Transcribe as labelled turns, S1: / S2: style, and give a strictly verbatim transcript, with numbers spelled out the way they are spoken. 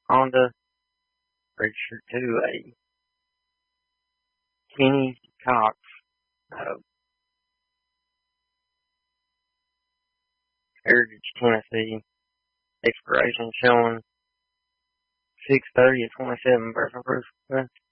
S1: Honda, registered to a Kenny Cox, uh, Heritage, Tennessee. Expiration showing six thirty of twenty-seven, person proof.